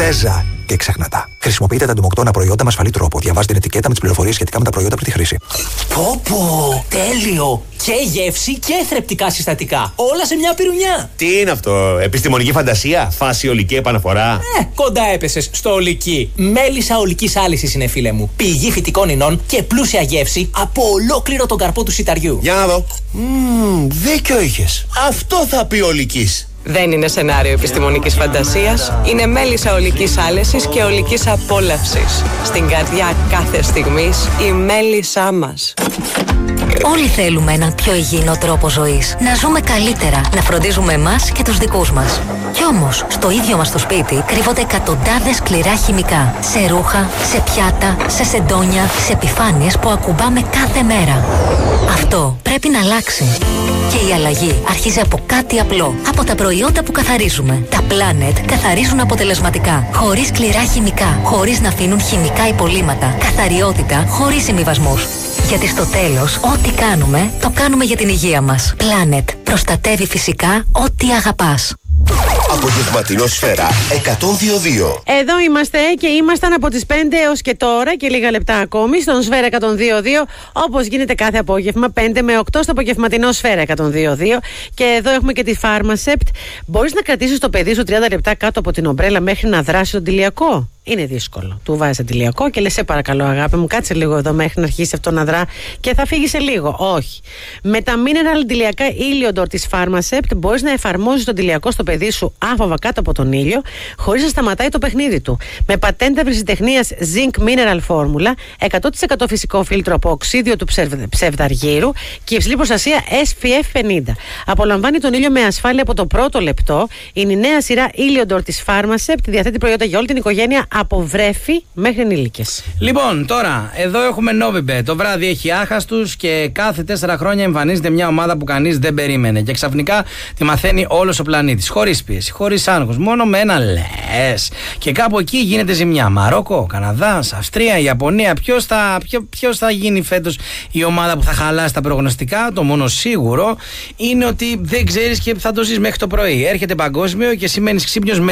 Πρέζα και ξεχνατά. Χρησιμοποιείτε τα ντομοκτώνα προϊόντα με ασφαλή τρόπο. Διαβάζετε την ετικέτα με τις πληροφορίες σχετικά με τα προϊόντα πριν τη χρήση. Πω, τέλειο! Και γεύση και θρεπτικά συστατικά. Όλα σε μια πυρουνιά. Τι είναι αυτό, επιστημονική φαντασία, φάση ολική επαναφορά? Κοντά έπεσες στο ολική. Μέλισσα ολικής άλυσης είναι, φίλε μου. Πηγή φυτικών ινών και πλούσια γεύση από ολόκληρο τον καρπό του σιταριού. Για να δω. Δίκιο είχες. Αυτό θα πει ολικής. Δεν είναι σενάριο επιστημονικής φαντασίας. Είναι μέλισσα ολικής άλεσης και ολικής απόλαυσης. Στην καρδιά κάθε στιγμής η μέλισσά μας. Όλοι θέλουμε έναν πιο υγιεινό τρόπο ζωής. Να ζούμε καλύτερα, να φροντίζουμε εμάς και τους δικούς μας. Κι όμως, στο ίδιο μας το σπίτι κρύβονται εκατοντάδες σκληρά χημικά. Σε ρούχα, σε πιάτα, σε σεντόνια, σε επιφάνειες που ακουμπάμε κάθε μέρα. Αυτό πρέπει να αλλάξει. Και η αλλαγή αρχίζει από κάτι απλό. Από τα προϊόντα που καθαρίζουμε. Τα Planet καθαρίζουν αποτελεσματικά. Χωρίς σκληρά χημικά. Χωρίς να αφήνουν χημικά υπολείμματα. Καθαριότητα χωρίς συμβιβασμούς. Γιατί στο τέλος, ό,τι κάνουμε, το κάνουμε για την υγεία μας. Planet. Προστατεύει φυσικά ό,τι αγαπάς. Απογευματινό Σφαίρα 102.2. Εδώ είμαστε και ήμασταν από τις 5 έως και τώρα και λίγα λεπτά ακόμη στον Σφαίρα 102.2, όπως γίνεται κάθε απόγευμα 5 με 8 στο απογευματινό Σφαίρα 102.2. Και εδώ έχουμε και τη Pharmacept. Μπορείς να κρατήσεις το παιδί σου 30 λεπτά κάτω από την ομπρέλα μέχρι να δράσει τον τηλιακό? Είναι δύσκολο. Του βάζεις αντιλιακό και λες, σε παρακαλώ αγάπη μου, κάτσε λίγο εδώ μέχρι να αρχίσει αυτό να δρά και θα φύγει σε λίγο. Όχι. Με τα mineral αντιλιακά Iliodor της Pharmacept μπορείς να εφαρμόζεις τον τηλιακό στο παιδί σου άφοβα κάτω από τον ήλιο, χωρίς να σταματάει το παιχνίδι του. Με πατέντα ευρεσιτεχνίας Zinc Mineral Formula, 100% φυσικό φίλτρο από οξύδιο του ψευδαργύρου και υψηλή προστασία SPF 50. Απολαμβάνει τον ήλιο με ασφάλεια από το πρώτο λεπτό. Είναι η νέα σειρά Iliodor της Pharmacept. Διαθέτει προϊόντα για όλη την οικογένεια, από βρέφη μέχρι ενήλικες. Λοιπόν, τώρα, εδώ έχουμε Novibet. Το βράδυ έχει άχαστους και κάθε 4 χρόνια εμφανίζεται μια ομάδα που κανείς δεν περίμενε. Και ξαφνικά τη μαθαίνει όλος ο πλανήτης. Χωρίς πίεση, χωρίς άγχος, μόνο με ένα λες. Και κάπου εκεί γίνεται ζημιά. Μαρόκο, Καναδάς, Αυστρία, Ιαπωνία. Ποιος θα γίνει φέτος η ομάδα που θα χαλάσει τα προγνωστικά? Το μόνο σίγουρο είναι ότι δεν ξέρεις και θα το ζεις μέχρι το πρωί. Έρχεται παγκόσμιο και σημαίνεις ξύπνιος με